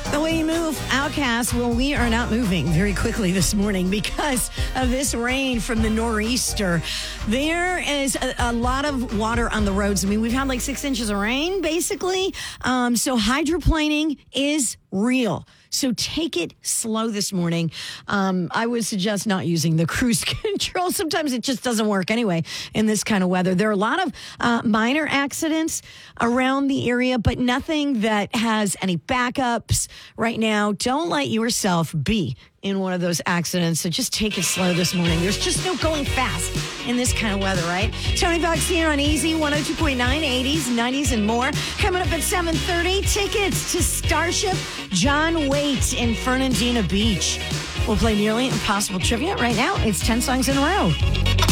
The way you move, Outcast. Well, we are not moving very quickly this morning because of this rain from the nor'easter. There is a lot of water on the roads. I mean, we've had like 6 inches of rain, basically. So hydroplaning is real. So take it slow this morning. I would suggest not using the cruise control. Sometimes it just doesn't work anyway in this kind of weather. There are a lot of minor accidents around the area, but nothing that has any backups right now. Don't let yourself be in one of those accidents. So just take it slow this morning. There's just no going fast in this kind of weather, right? Tony Fox here on Easy 102.9, 80s, 90s, and more. Coming up at 7:30, tickets to Starship John Waite in Fernandina Beach. We'll play Nearly Impossible Trivia right now. It's 10 songs in a row.